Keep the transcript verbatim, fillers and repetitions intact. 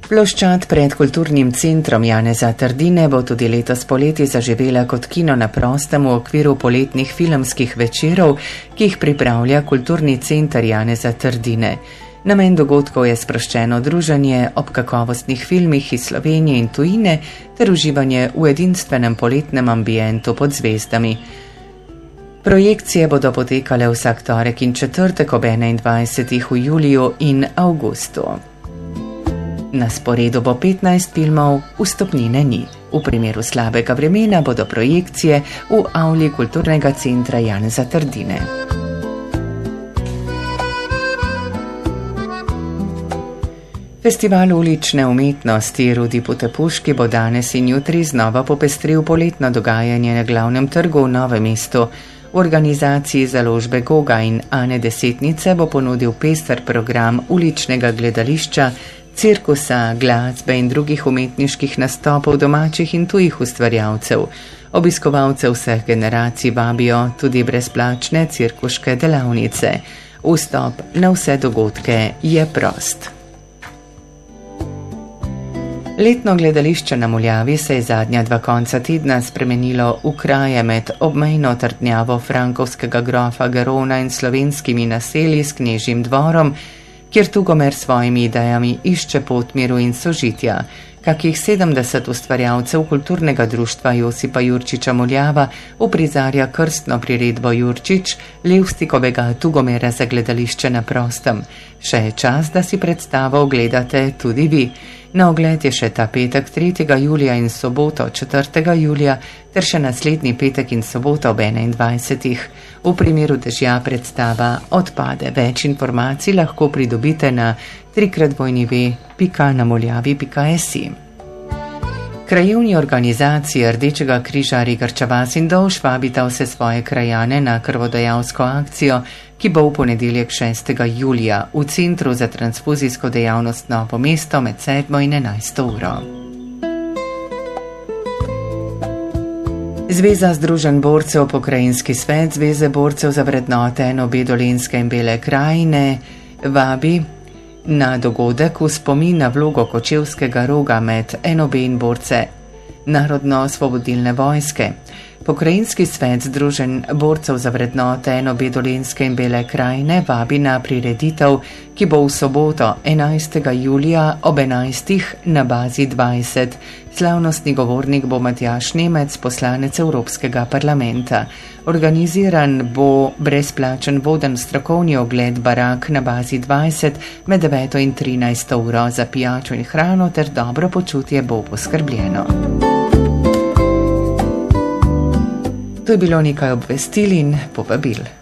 Ploščad pred kulturnim centrom Janeza Trdine bo tudi letos poleti zaživela kot kino na prostem v okviru poletnih filmskih večerov, ki jih pripravlja kulturni center Janeza Trdine. Namen dogodkov je sproščeno druženje ob kakovostnih filmih iz Slovenije in tujine ter uživanje v edinstvenem poletnem ambientu pod zvezdami. Projekcije bodo potekale vsak torek in četrtek ob enaindvajsetih v juliju in avgustu. Na sporedu bo petnajst filmov, vstopnine ni. V primeru slabega vremena bodo projekcije v avli kulturnega centra Janeza Trdine. Festival ulične umetnosti Rudi Potepuški bo danes in jutri znova popestril poletno dogajanje na glavnem trgu v Novem mestu. V organizaciji založbe Goga in Ane Desetnice bo ponudil pester program uličnega gledališča, cirkusa, glasbe in drugih umetniških nastopov domačih in tujih ustvarjalcev. Obiskovalce vseh generacij vabijo tudi brezplačne cirkuške delavnice. Vstop na vse dogodke je prost. Letno gledališče na Muljavi se je zadnja dva konca tedna spremenilo v kraje med obmejno trdnjavo frankovskega grofa Garona in slovenskimi naselji s Knežjim dvorom, kjer Tugomer s svojimi idejami išče pot miru in sožitja. Kakih sedemdeset ustvarjalcev kulturnega društva Josipa Jurčiča Muljava uprizarja krstno priredbo Jurčič, Levstikovega Tugomera za gledališče na prostem. Še je čas, da si predstavo ogledate tudi vi. Na ogled je še ta petek tretjega julija in soboto četrtega julija ter še naslednji petek in soboto ob enaindvajsetih. V primeru dežja predstava odpade. Več informacij lahko pridobite na trikratvojnive pika namuljavi pika si. Krajevni organizaciji Rdečega križa Rigarča vas in Dolž vabita vse svoje krajane na krvodajalsko akcijo, ki bo v ponedeljek šestega julija v Centru za transfuzijsko dejavnost Novo mesto med sedmo in enajsto uro. Zveza združenj borcev, pokrajinski svet Zveze borcev za vrednote N O B Dolenjske in Bele krajine vabi na dogodek v spomin na vlogo Kočevskega roga med N O B in borce Narodno-osvobodilne vojske. Pokrajinski svet združenj borcev za vrednote N O B Dolenjske in Bele krajine vabi na prireditev, ki bo v soboto enajstega julija ob enajstih na bazi dvajset. Slavnostni govornik bo Matjaž Nemec, poslanec Evropskega parlamenta. Organiziran bo brezplačen voden strokovni ogled barak na bazi dvajset med deveto in trinajsto uro. Za pijačo in hrano ter dobro počutje bo poskrbljeno. To je bilo nekaj obvestil in povabil.